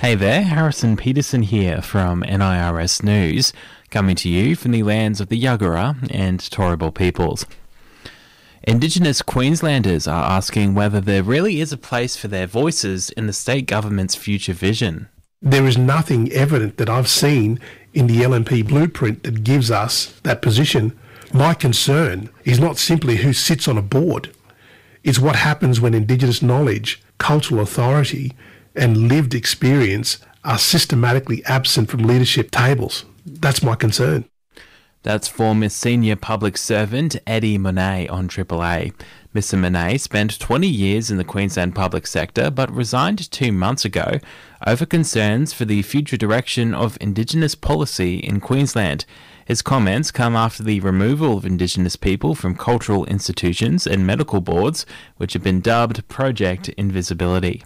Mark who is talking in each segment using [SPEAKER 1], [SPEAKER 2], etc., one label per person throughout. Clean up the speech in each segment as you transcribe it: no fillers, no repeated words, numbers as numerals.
[SPEAKER 1] Hey there, Harrison Peterson here from NIRS News, coming to you from the lands of the Yagara and Turrbal peoples. Indigenous Queenslanders are asking whether there really is a place for their voices in the state government's future vision.
[SPEAKER 2] There is nothing evident that I've seen in the LNP blueprint that gives us that position. My concern is not simply who sits on a board. It's what happens when Indigenous knowledge, cultural authority and lived experience are systematically absent from leadership tables. That's my concern.
[SPEAKER 1] That's former senior public servant Eddie Monet on Triple A. Mr Monet spent 20 years in the Queensland public sector but resigned 2 months ago over concerns for the future direction of Indigenous policy in Queensland. His comments come after the removal of Indigenous people from cultural institutions and medical boards, which have been dubbed Project Invisibility.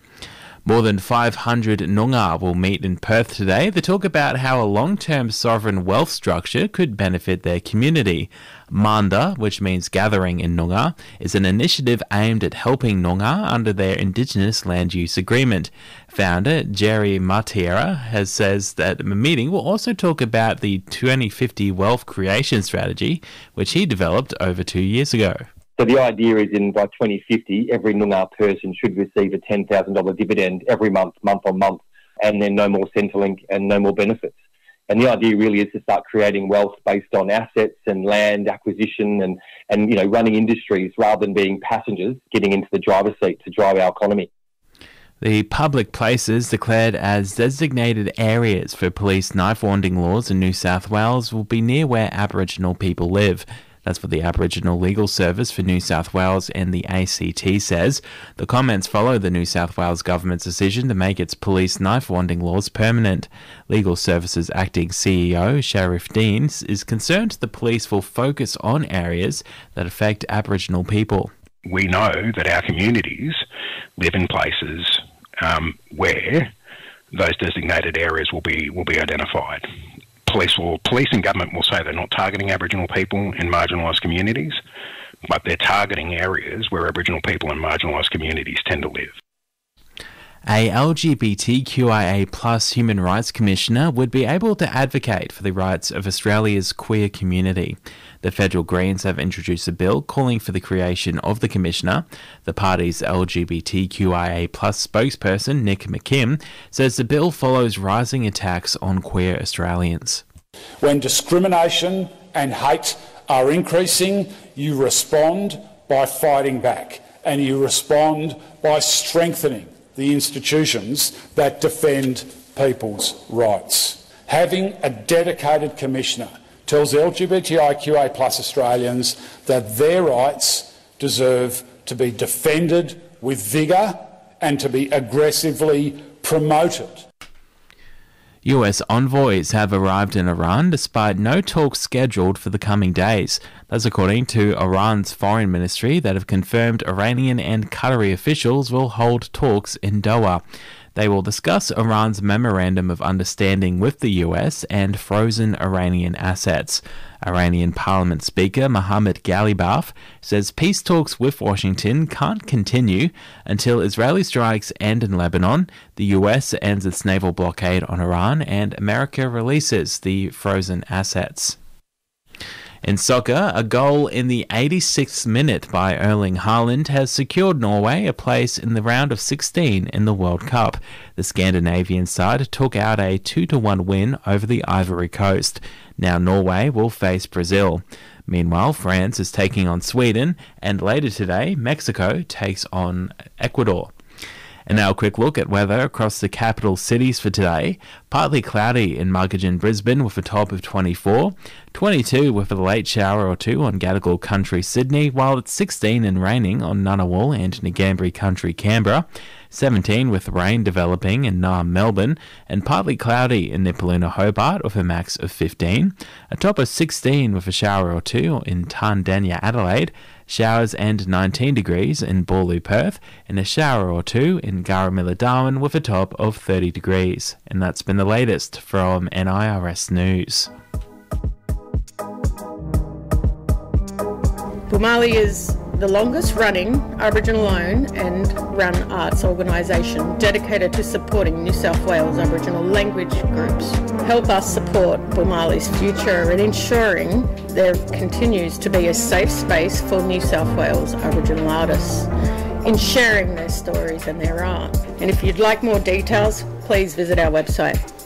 [SPEAKER 1] More than 500 Noongar will meet in Perth today to talk about how a long-term sovereign wealth structure could benefit their community. Manda, which means gathering in Noongar, is an initiative aimed at helping Noongar under their Indigenous land use agreement. Founder Jerry Matiera says that the meeting will also talk about the 2050 wealth creation strategy, which he developed over 2 years ago.
[SPEAKER 3] So the idea is by 2050, every Noongar person should receive a $10,000 dividend every month, month on month, and then no more Centrelink and no more benefits. And the idea really is to start creating wealth based on assets and land acquisition and running industries rather than being passengers getting into the driver's seat to drive our economy.
[SPEAKER 1] The public places declared as designated areas for police knife-wanding laws in New South Wales will be near where Aboriginal people live. That's what the Aboriginal Legal Service for New South Wales and the ACT says. The comments follow the New South Wales government's decision to make its police knife-wanding laws permanent. Legal Services Acting CEO Sharif Dean is concerned the police will focus on areas that affect Aboriginal people.
[SPEAKER 4] We know that our communities live in places where those designated areas will be identified. Police and government will say they're not targeting Aboriginal people in marginalised communities, but they're targeting areas where Aboriginal people and marginalised communities tend to live.
[SPEAKER 1] A LGBTQIA+ Human Rights Commissioner would be able to advocate for the rights of Australia's queer community. The federal Greens have introduced a bill calling for the creation of the Commissioner. The party's LGBTQIA+ spokesperson, Nick McKim, says the bill follows rising attacks on queer Australians.
[SPEAKER 5] When discrimination and hate are increasing, you respond by fighting back, and you respond by strengthening the institutions that defend people's rights. Having a dedicated commissioner tells LGBTIQA+ Australians that their rights deserve to be defended with vigour and to be aggressively promoted.
[SPEAKER 1] US envoys have arrived in Iran despite no talks scheduled for the coming days. That's according to Iran's foreign ministry that have confirmed Iranian and Qatari officials will hold talks in Doha. They will discuss Iran's memorandum of understanding with the US and frozen Iranian assets. Iranian Parliament Speaker Mohammad Ghalibaf says peace talks with Washington can't continue until Israeli strikes end in Lebanon, the US ends its naval blockade on Iran, and America releases the frozen assets. In soccer, a goal in the 86th minute by Erling Haaland has secured Norway a place in the round of 16 in the World Cup. The Scandinavian side took out a 2-1 win over the Ivory Coast. Now Norway will face Brazil. Meanwhile, France is taking on Sweden, and later today, Mexico takes on Ecuador. And now a quick look at weather across the capital cities for today. Partly cloudy in Muggeridge, Brisbane with a top of 24, 22 with a late shower or two on Gadigal Country, Sydney, while it's 16 and raining on Ngunnawal and Ngambri Country, Canberra, 17 with rain developing in Naarm, Melbourne, and partly cloudy in Nipaluna, Hobart with a max of 15, a top of 16 with a shower or two in Tandanya, Adelaide, showers and 19 degrees in Boorloo, Perth, and a shower or two in Garramilla, Darwin with a top of 30 degrees. And that's been the latest from NIRS News.
[SPEAKER 6] Bumali is the longest running Aboriginal owned and run arts organisation dedicated to supporting New South Wales Aboriginal language groups. Help us support Bulmali's future and ensuring there continues to be a safe space for New South Wales Aboriginal artists in sharing their stories and their art. And if you'd like more details, please visit our website.